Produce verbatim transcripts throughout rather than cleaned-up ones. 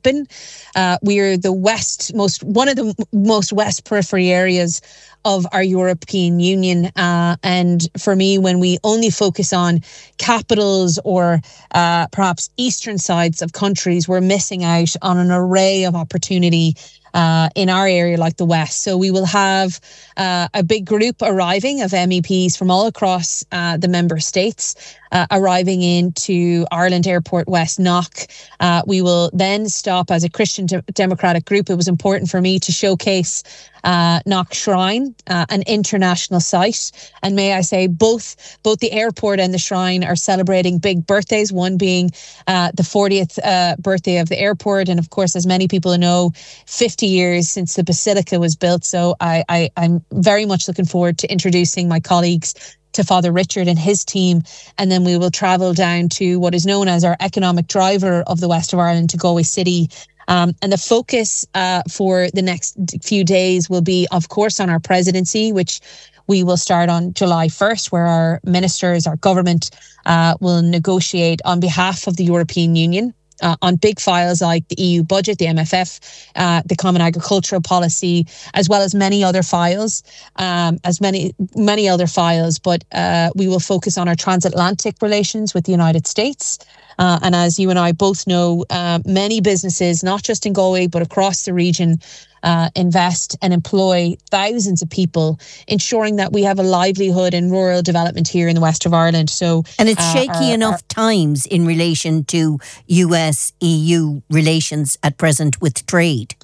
happen. Uh, we're the west most one of the most west periphery areas of our European Union. Uh, and for me, when we only focus on capitals or uh, perhaps eastern sides of countries, we're missing out on an array of opportunity uh, in our area like the West. So we will have uh, a big group arriving of M E Ps from all across uh, the member states uh, arriving into Ireland Airport West Knock. Uh, we will then stop as a Christian de- Democratic group. It was important for me to showcase Uh, Knock Shrine, uh, an international site. And may I say, both both the airport and the shrine are celebrating big birthdays, one being uh, the fortieth uh, birthday of the airport. And of course, as many people know, fifty years since the Basilica was built. So I, I, I'm very much looking forward to introducing my colleagues to Father Richard and his team. And then we will travel down to what is known as our economic driver of the west of Ireland, to Galway City. Um, and the focus uh, for the next few days will be, of course, on our presidency, which we will start on July first, where our ministers, our government uh, will negotiate on behalf of the European Union uh, on big files like the E U budget, the M F F, uh, the Common Agricultural Policy, as well as many other files, um, as many many other files. But uh, we will focus on our transatlantic relations with the United States. Uh, and as you and I both know, uh, many businesses, not just in Galway, but across the region, uh, invest and employ thousands of people, ensuring that we have a livelihood in rural development here in the west of Ireland. So, and it's uh, shaky our, enough our, times in relation to U S E U relations at present with trade.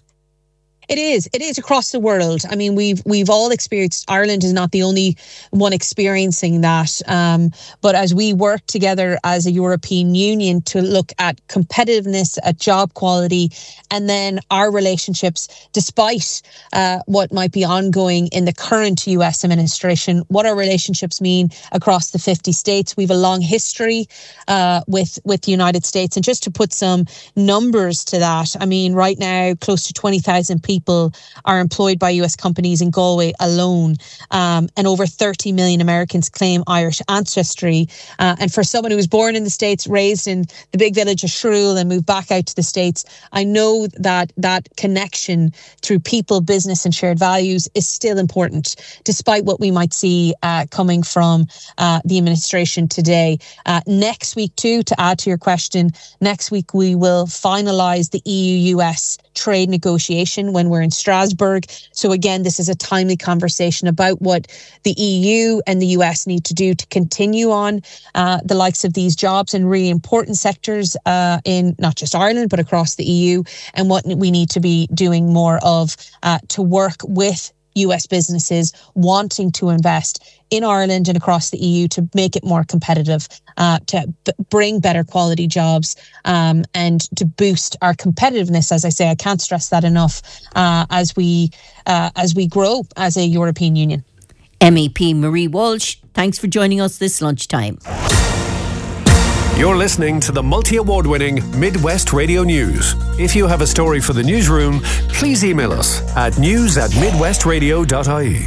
It is. It is across the world. I mean, we've we've all experienced. Ireland is not the only one experiencing that. Um, but as we work together as a European Union to look at competitiveness, at job quality, and then our relationships, despite uh, what might be ongoing in the current U S administration, what our relationships mean across the fifty states. We have a long history uh, with with the United States, and just to put some numbers to that, I mean, right now, close to twenty thousand people. People are employed by U S companies in Galway alone, um, and over thirty million Americans claim Irish ancestry. Uh, and for someone who was born in the States, raised in the big village of Shrule, and moved back out to the States, I know that that connection through people, business, and shared values is still important, despite what we might see uh, coming from uh, the administration today. Uh, next week, too, to add to your question, next week we will finalise the E U U S trade negotiation when we're in Strasbourg. So again, this is a timely conversation about what the E U and the U S need to do to continue on uh, the likes of these jobs in really important sectors uh, in not just Ireland, but across the E U, and what we need to be doing more of uh, to work with U S businesses wanting to invest in Ireland and across the E U to make it more competitive, uh, to b- bring better quality jobs, um, and to boost our competitiveness. As I say, I can't stress that enough uh, as we uh, as we grow as a European Union. M E P Marie Walsh, thanks for joining us this lunchtime. You're listening to the multi-award-winning Midwest Radio News. If you have a story for the newsroom, please email us at news at midwestradio dot I E.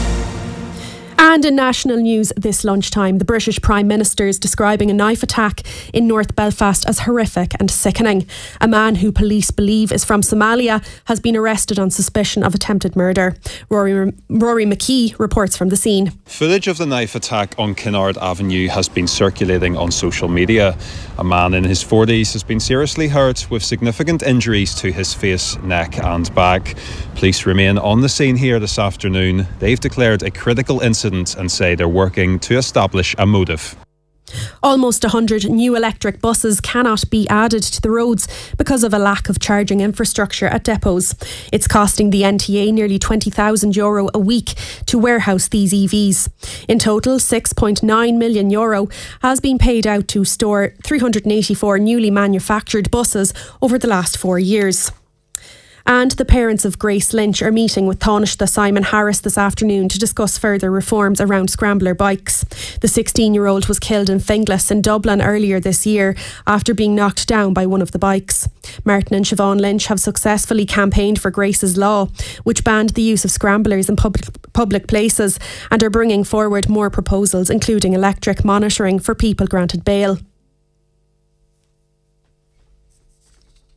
And in national news this lunchtime, the British Prime Minister is describing a knife attack in North Belfast as horrific and sickening. A man who police believe is from Somalia has been arrested on suspicion of attempted murder. Rory, Rory McKee reports from the scene. Footage of the knife attack on Kinnard Avenue has been circulating on social media. A man in his forties has been seriously hurt with significant injuries to his face, neck and back. Police remain on the scene here this afternoon. They've declared a critical incident and say they're working to establish a motive. Almost one hundred new electric buses cannot be added to the roads because of a lack of charging infrastructure at depots. It's costing the N T A nearly twenty thousand euro a week to warehouse these E Vs. In total, six point nine million euro has been paid out to store three hundred eighty-four newly manufactured buses over the last four years. And the parents of Grace Lynch are meeting with Taoiseach Simon Harris this afternoon to discuss further reforms around scrambler bikes. The sixteen-year-old was killed in Finglas in Dublin earlier this year after being knocked down by one of the bikes. Martin and Siobhan Lynch have successfully campaigned for Grace's Law, which banned the use of scramblers in public, public places, and are bringing forward more proposals, including electric monitoring for people granted bail.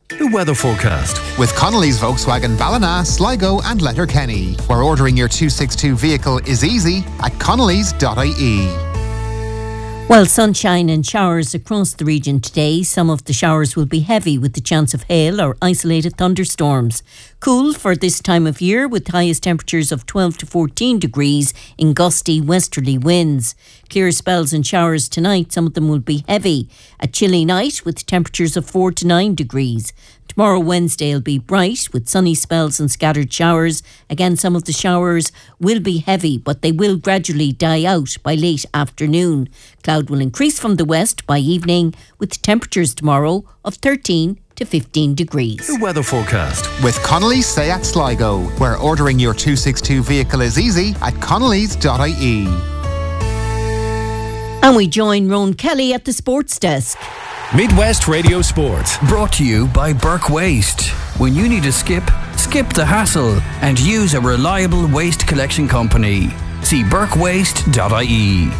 The weather forecast. With Connolly's Volkswagen Ballina, Sligo and Letterkenny, where ordering your two sixty-two vehicle is easy at connellys dot I E. Well, sunshine and showers across the region today. Some of the showers will be heavy with the chance of hail or isolated thunderstorms. Cool for this time of year with highest temperatures of twelve to fourteen degrees in gusty westerly winds. Clear spells and showers tonight. Some of them will be heavy. A chilly night with temperatures of four to nine degrees. Tomorrow, Wednesday, will be bright with sunny spells and scattered showers. Again, some of the showers will be heavy, but they will gradually die out by late afternoon. Cloud will increase from the west by evening with temperatures tomorrow of thirteen to fifteen degrees. The weather forecast. With Connolly's Seat Sligo, where ordering your two sixty-two vehicle is easy at connellys dot I E. And we join Rowan Kelly at the sports desk. Midwest Radio Sport. Brought to you by Burke Waste. When you need a skip, skip the hassle and use a reliable waste collection company. See burke waste dot I E.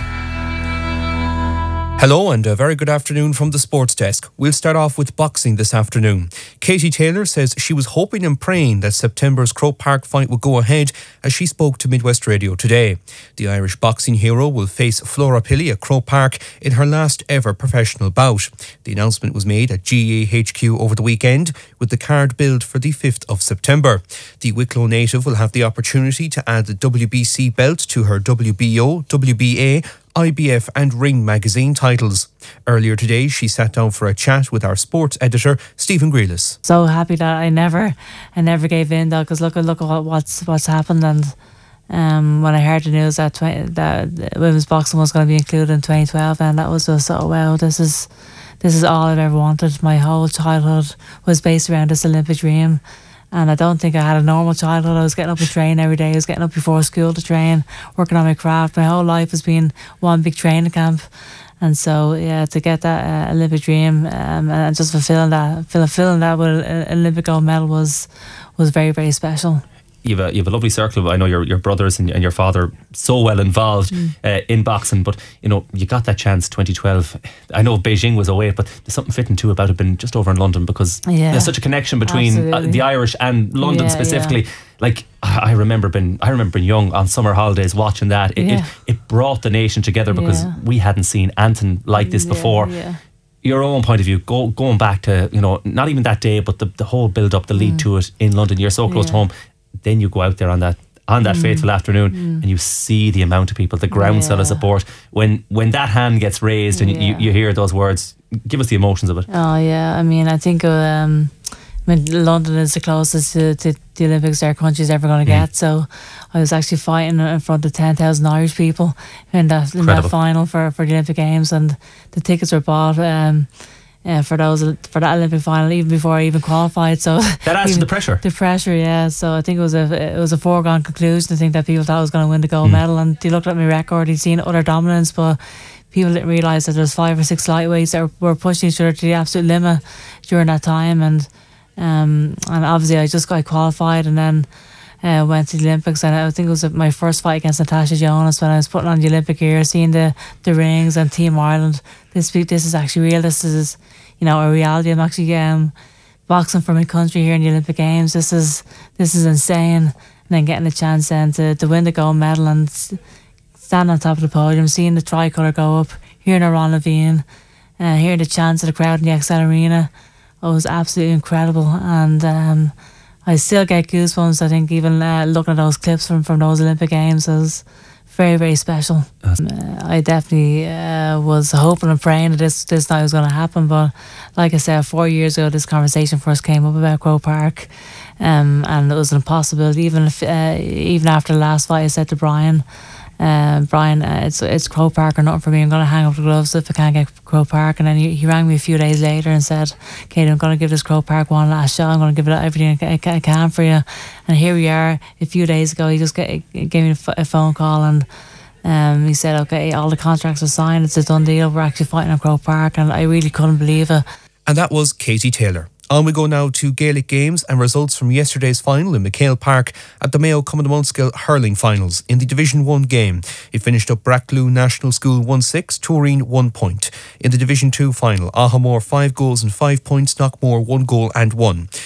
Hello and a very good afternoon from the sports desk. We'll start off with boxing this afternoon. Katie Taylor says she was hoping and praying that September's Croke Park fight would go ahead as she spoke to Midwest Radio today. The Irish boxing hero will face Flora Pilley at Croke Park in her last ever professional bout. The announcement was made at G A A H Q over the weekend with the card billed for the fifth of September. The Wicklow native will have the opportunity to add the W B C belt to her W B O, W B A, I B F and Ring magazine titles. Earlier today, she sat down for a chat with our sports editor, Stephen Grealis. So happy that I never, I never gave in though, because look, look at what, what's what's happened. And um, when I heard the news that twenty, that women's boxing was going to be included in twenty twelve, and that was just oh wow, this is this is all I've ever wanted. My whole childhood was based around this Olympic dream. And I don't think I had a normal childhood. I was getting up and train every day. I was getting up before school to train, working on my craft. My whole life has been one big training camp. And so, yeah, to get that uh, Olympic dream um, and just fulfilling that, fulfilling that with an Olympic gold medal was was very, very special. You have, a, you have a lovely circle. I know your your brothers and, and your father so well involved mm. uh, in boxing, but you know you got that chance twenty twelve. I know Beijing was oh eight, but there's something fitting too about it being just over in London because yeah. there's such a connection between uh, the Irish and London yeah, specifically. Yeah. Like I remember being I remember being young on summer holidays watching that. It yeah. it, it brought the nation together because yeah. we hadn't seen anything like this yeah, before. Yeah. Your own point of view, go, going back to you know not even that day, but the the whole build up, the lead mm. to it in London. You're so close yeah. to home. Then you go out there on that on that mm. fateful afternoon mm. and you see the amount of people, the groundswell yeah. of support. When when that hand gets raised and yeah. you, you hear those words, give us the emotions of it. Oh yeah, I mean, I think um, I mean, London is the closest to, to the Olympics our country's ever going to mm. get. So I was actually fighting in front of ten thousand Irish people in that in that final for, for the Olympic Games, and the tickets were bought. Um, Uh, for those for that Olympic final, even before I even qualified. So that adds to the pressure. The pressure, yeah. So I think it was a it was a foregone conclusion. I think that people thought I was going to win the gold mm. medal, and they looked at my record. They'd seen utter dominance, but people didn't realise that there was five or six lightweights that were pushing each other to the absolute limit during that time. And um and obviously I just got qualified, and then uh, went to the Olympics. And I think it was my first fight against Natasha Jonas when I was putting on the Olympic gear, seeing the the rings and Team Ireland. This this is actually real. This is, you know, a reality. I'm actually um, boxing for my country here in the Olympic Games. This is this is insane. And then getting a chance then to, to win the gold medal and stand on top of the podium, seeing the tricolour go up, hearing Ron Levine, uh, hearing the chants of the crowd in the X L Arena. It was absolutely incredible. And um, I still get goosebumps, I think, even uh, looking at those clips from, from those Olympic Games. It was very, very special. Uh, I definitely uh, was hoping and praying that this this night was going to happen, but like I said, four years ago this conversation first came up about Croke Park, um, and it was an impossibility. Even if, uh, even after the last fight, I said to Brian, uh, Brian, uh, it's it's Croke Park or nothing for me. I'm going to hang up the gloves if I can't get Croke Park. And then he, he rang me a few days later and said, Katie, I'm going to give this Croke Park one last shot. I'm going to give it everything I, I can for you. And here we are. A few days ago, he just get, gave me a phone call, and um, he said, okay, all the contracts are signed. It's a done deal. We're actually fighting at Croke Park. And I really couldn't believe it. And that was Katie Taylor. On we go now to Gaelic games and results from yesterday's final in McHale Park at the Mayo Cumann Mulscale hurling finals. In the Division one game, it finished up Brackloo National School one six, Turin one point. In the Division two final, Ahamore five goals and five points, Knockmore one goal and one.